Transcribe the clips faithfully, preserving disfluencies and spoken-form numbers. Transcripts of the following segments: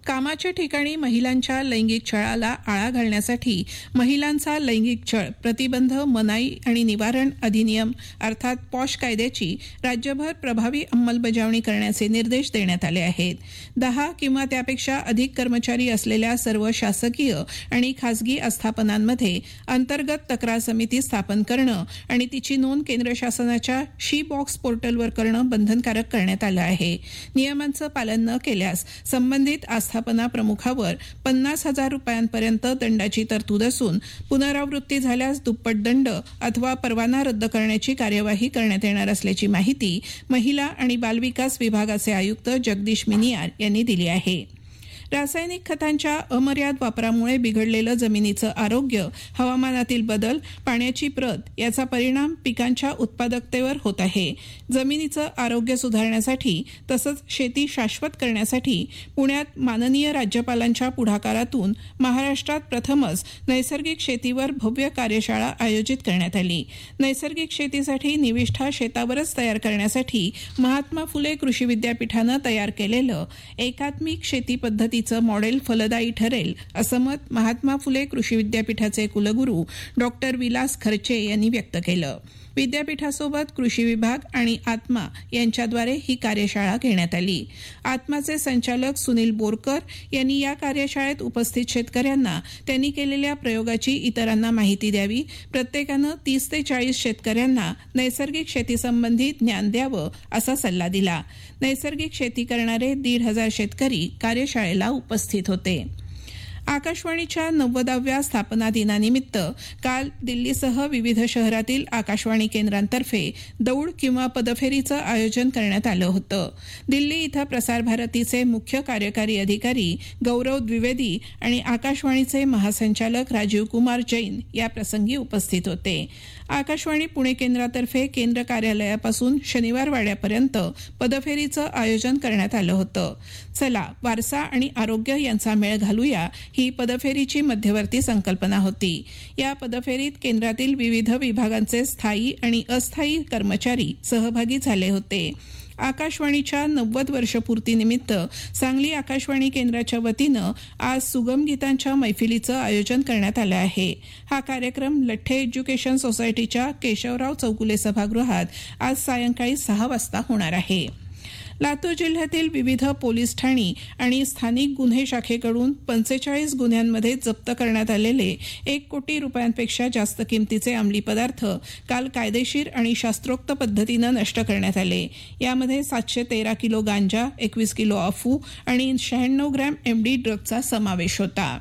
कामाच्या ठिकाणी महिलांच्या लैंगिक छळाला आळा घालण्यासाठी महिलांचा लैंगिक छळ प्रतिबंध मनाई आणि निवारण अधिनियम अर्थात पॉश कायद्याची राज्यभर प्रभावी अंमलबजावणी करण्याचे निर्देश देण्यात आले आहेत. दहा किंवा त्यापेक्षा अधिक कर्मचारी असलेल्या सर्व शासकीय आणि खासगी आस्थापनांमध्ये अंतर्गत तक्रार समिती स्थापन करणं आणि तिची नोंद केंद्र शासनाच्या शी बॉक्स पोर्टलवर करणं बंधनकारक करण्यात आलं आहे. नियमांचं पालन न केल्यास संबंधित आस्थापना प्रमुखावर पन्नास हजार रुपयांपर्यंत दंडाची तरतूद असून पुनरावृत्ती झाल्यास दुप्पट दंड अथवा परवाना रद्द करण्याची कार्यवाही करण्यात येणार असल्याची माहिती महिला आणि बालविकास विभागाचे आयुक्त जगदीश मिनियार यांनी दिली आहे. रासायनिक खतांच्या अमर्याद वापरामुळे बिघडलेलं जमिनीचं आरोग्य, हवामानातील बदल, पाण्याची प्रत याचा परिणाम पिकांच्या उत्पादकतेवर होत आहे. जमिनीचं आरोग्य सुधारण्यासाठी तसंच शेती शाश्वत करण्यासाठी पुण्यात माननीय राज्यपालांच्या पुढाकारातून महाराष्ट्रात प्रथमच नैसर्गिक शेतीवर भव्य कार्यशाळा आयोजित करण्यात आली. नैसर्गिक शेतीसाठी निविष्ठा शेतावरच तयार करण्यासाठी महात्मा फुले कृषी विद्यापीठानं तयार केलेलं एकात्मिक शेती पद्धती मॉडेल फलदायी ठरेल असं मत महात्मा फुले कृषी विद्यापीठाचे कुलगुरू डॉक्टर विलास खर्चे यांनी व्यक्त केलं. विद्यापीठासोबत कृषी विभाग आणि आत्मा यांच्याद्वारे ही कार्यशाळा घेण्यात आली. आत्माचे संचालक सुनील बोरकर यांनी या कार्यशाळेत उपस्थित शेतकऱ्यांना त्यांनी केलेल्या प्रयोगाची इतरांना माहिती द्यावी, प्रत्येकानं तीस ते चाळीस शेतकऱ्यांना नैसर्गिक शेतीसंबंधी ज्ञान द्यावं असा सल्ला दिला. नैसर्गिक शेती करणारे दीड हजार शेतकरी कार्यशाळेला उपस्थित होते. आकाशवाणीच्या नव्वदाव्या स्थापना दिनानिमित्त काल दिल्लीसह विविध शहरातील आकाशवाणी केंद्रांतर्फे दौड किंवा पदफेरीचं आयोजन करण्यात आलं होतं. दिल्ली इथं प्रसार भारतीचे मुख्य कार्यकारी अधिकारी गौरव द्विवेदी आणि आकाशवाणीचे महासंचालक राजीव कुमार जैन या प्रसंगी उपस्थित होते. आकाशवाणी पुणे केंद्रातर्फे केंद्र कार्यालयापासून शनिवार वाड्यापर्यंत पदफेरीचं आयोजन करण्यात आलं होतं. चला वारसा आणि आरोग्य यांचा मेळ घालूया ही पदफेरीची मध्यवर्ती संकल्पना होती. या पदफेरीत केंद्रातील विविध विभागांचे स्थायी आणि अस्थायी कर्मचारी सहभागी झाले होते. आकाशवाणीच्या नव्वद वर्षपूर्तीनिमित्त सांगली आकाशवाणी केंद्राच्या वतीनं आज सुगम गीतांच्या मैफिलीचं आयोजन करण्यात आलं आहे. हा कार्यक्रम लठ्ठे एज्युकेशन सोसायटीच्या केशवराव चौगुले सभागृहात आज सायंकाळी सहा वाजता होणार आहे. लातूर जिल्ह्यातील विविध पोलीस ठाणी आणि स्थानिक गुन्हे शाखेकडून पंचेचाळीस गुन्ह्यांमध्ये जप्त करण्यात आलेले एक कोटी रुपयांपेक्षा जास्त किमतीचे अंमली पदार्थ काल कायदेशीर आणि शास्त्रोक्त पद्धतीनं नष्ट करण्यात आले. यामध्ये सातशे तेरा किलो गांजा, एकवीस किलो अफू आणि शहाण्णव ग्रॅम एमडी ड्रगचा समावेश होता.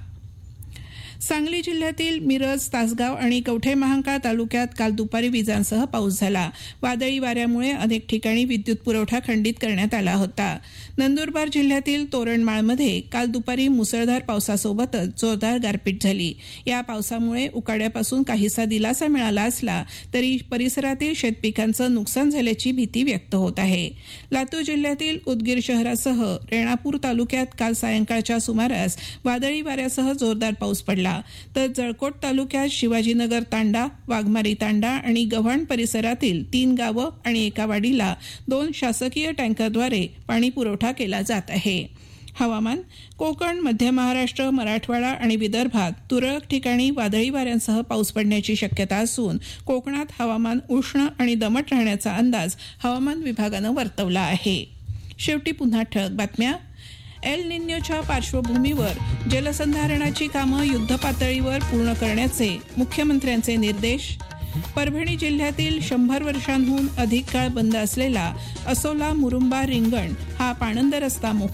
सांगली जिल्ह्यातील मिरज, तासगाव आणि कवठे महांकाळ तालुक्यात काल दुपारी विजांसह पाऊस झाला. वादळी वाऱ्यामुळे अनेक ठिकाणी विद्युत पुरवठा खंडित करण्यात आला होता. नंदुरबार जिल्ह्यातील तोरणमाळमध्ये काल दुपारी मुसळधार पावसासोबतच जोरदार गारपीट झाली. या पावसामुळे उकाड्यापासून काहीसा दिलासा मिळाला असला तरी परिसरातील शेतपिकांचं नुकसान झाल्याची भीती व्यक्त होत आहे. लातूर जिल्ह्यातील उदगीर शहरासह रेणापूर तालुक्यात काल सायंकाळच्या सुमारास वादळी वाऱ्यासह जोरदार पाऊस पडला. तर जळकोट तालुक्यात शिवाजीनगर तांडा, वाघमारी तांडा आणि गव्हाण परिसरातील तीन गावं आणि एका वाडीला दोन शासकीय टँकरद्वारे पाणी पुरवठा केला जात आहे. हवामान. कोकण, मध्य महाराष्ट्र, मराठवाडा आणि विदर्भात तुरळक ठिकाणी वादळी वाऱ्यांसह पाऊस पडण्याची शक्यता असून कोकणात हवामान उष्ण आणि दमट राहण्याचा अंदाज हवामान विभागानं वर्तवला आहे. शेवटी पुन्हा ठळक बातम्या. एल निन्योच्या पार्श्वभूमीवर जलसंधारणाची कामं युद्धपातळीवर पूर्ण करण्याचे मुख्यमंत्र्यांचे निर्देश. परभणी जिल्ह्यातील शंभर वर्षांहून अधिक काळ बंद असलेला असोला मुरुंबा रिंगण हा पाणंद रस्ता